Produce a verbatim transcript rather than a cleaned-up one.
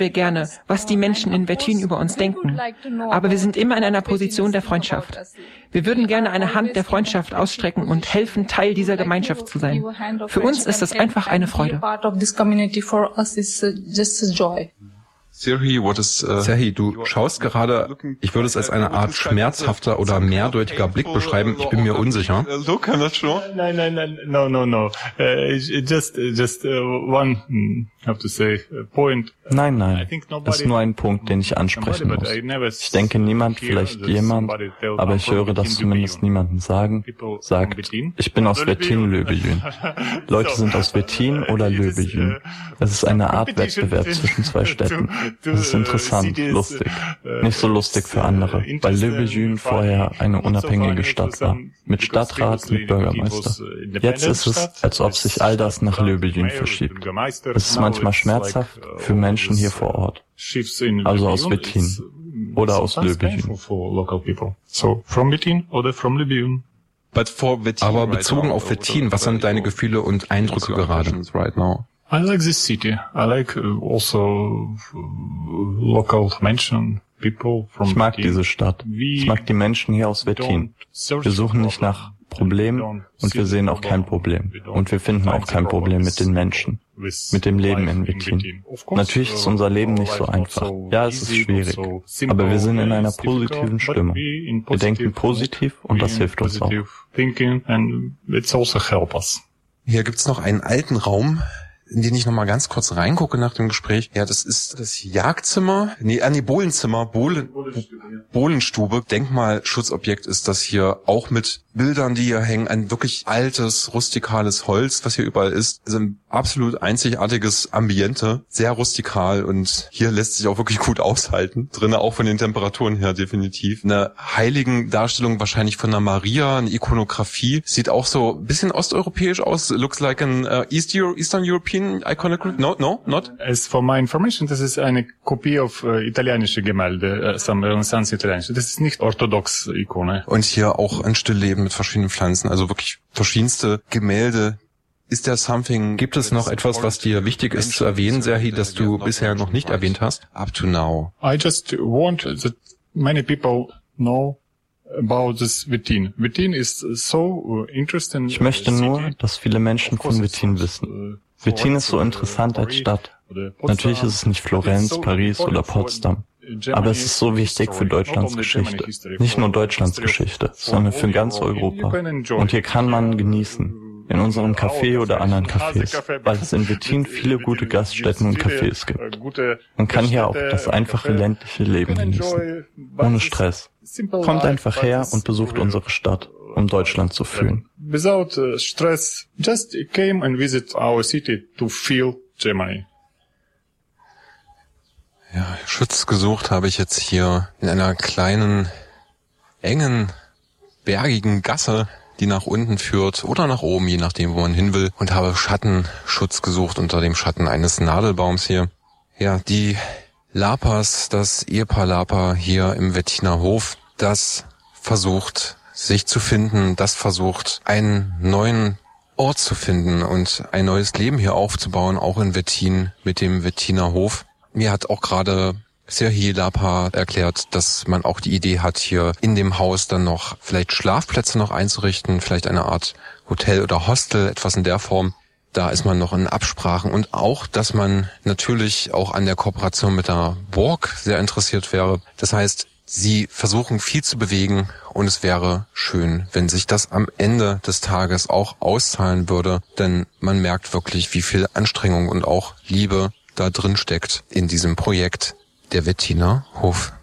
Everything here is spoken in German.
wir gerne, was die Menschen in Wettin über uns denken. Aber wir sind immer in einer Position der Freundschaft. Wir würden gerne eine Hand der Freundschaft ausstrecken und helfen, Teil dieser Gemeinschaft zu sein. Für uns ist es einfach eine Freude. Serhii, what is, uh, Serhii, du schaust gerade, ich würde es als eine Art schmerzhafter oder mehrdeutiger Blick beschreiben. Ich bin mir unsicher. Look, I'm not sure. Nein, nein, nein, no, no, no. Uh, just, just uh, one, I have to say, point. Nein, nein. Es ist nur ein Punkt, den ich ansprechen muss. Ich denke, niemand, vielleicht jemand, aber ich höre das zumindest niemanden sagen, sagt, ich bin aus Wettin, Löbejün. Leute sind aus Wettin oder Löbejün. Es ist eine Art Wettbewerb zwischen zwei Städten. Das ist interessant, lustig. Nicht so lustig für andere, weil Löbejün vorher eine unabhängige Stadt war. Mit Stadtrat, mit Bürgermeister. Jetzt ist es, als ob sich all das nach Löbejün verschiebt. Es ist manchmal schmerzhaft für Menschen hier vor Ort. Also aus Wettin oder aus Löbejün. Aber bezogen auf Wettin, was sind deine Gefühle und Eindrücke gerade? I like this city. I like also local Menschen, people from Ich mag diese Stadt. Ich mag die Menschen hier aus Wettin. Wir suchen nicht nach Problemen und wir sehen auch kein Problem. Und wir finden auch kein Problem mit den Menschen, mit dem Leben in Wettin. Natürlich ist unser Leben nicht so einfach. Ja, es ist schwierig. Aber wir sind in einer positiven Stimmung. Wir denken positiv und das hilft uns auch. Hier gibt's noch einen alten Raum, in den ich noch mal ganz kurz reingucke nach dem Gespräch. Ja, das ist das Jagdzimmer, nee, ah, nee, Bohlenzimmer, Bohlen, Bohlenstube. Denkmalschutzobjekt ist das hier, auch mit Bildern, die hier hängen. Ein wirklich altes, rustikales Holz, was hier überall ist. Also ein absolut einzigartiges Ambiente, sehr rustikal und hier lässt sich auch wirklich gut aushalten. Drinnen auch von den Temperaturen her definitiv. Eine Heiligendarstellung wahrscheinlich von einer Maria, eine Ikonografie. Sieht auch so ein bisschen osteuropäisch aus. Looks like an uh, East Euro, Eastern European iconography. No, no, not? As for my information, das ist eine Kopie auf uh, italienische Gemälde, uh, some Renaissance italienische. Das ist nicht orthodox Ikone. Und hier auch ein Stillleben mit verschiedenen Pflanzen, also wirklich verschiedenste Gemälde. Ist der something? Gibt es noch etwas, was dir wichtig ist zu erwähnen, Serhii, das du bisher noch nicht erwähnt hast? Up to now. I just want that many people know about this Wettin. Wettin is so interesting. Ich möchte nur, dass viele Menschen von Wettin wissen. Wettin ist so interessant als Stadt. Natürlich ist es nicht Florenz, Paris oder Potsdam. Aber es ist so wichtig für Deutschlands Geschichte. Nicht nur Deutschlands Geschichte, sondern für ganz Europa. Und hier kann man genießen. In unserem Café oder anderen Cafés, weil es in Wettin viele gute Gaststätten und Cafés gibt. Man kann hier auch das einfache ländliche Leben genießen. Ohne Stress. Kommt einfach her und besucht unsere Stadt, um Deutschland zu fühlen. Without stress, just came and visit our city to feel Germany. Ja, Schutz gesucht habe ich jetzt hier in einer kleinen, engen, bergigen Gasse, die nach unten führt oder nach oben, je nachdem, wo man hin will, und habe Schattenschutz gesucht unter dem Schatten eines Nadelbaums hier. Ja, die Lapas, das Ehepaar Lapa hier im Wettiner Hof, das versucht, sich zu finden, das versucht, einen neuen Ort zu finden und ein neues Leben hier aufzubauen, auch in Wettin mit dem Wettiner Hof. Mir hat auch gerade Serhii Lapa erklärt, dass man auch die Idee hat, hier in dem Haus dann noch vielleicht Schlafplätze noch einzurichten, vielleicht eine Art Hotel oder Hostel, etwas in der Form. Da ist man noch in Absprachen und auch, dass man natürlich auch an der Kooperation mit der Burg sehr interessiert wäre. Das heißt, sie versuchen viel zu bewegen und es wäre schön, wenn sich das am Ende des Tages auch auszahlen würde, denn man merkt wirklich, wie viel Anstrengung und auch Liebe da drin steckt in diesem Projekt, der Wettiner Hof.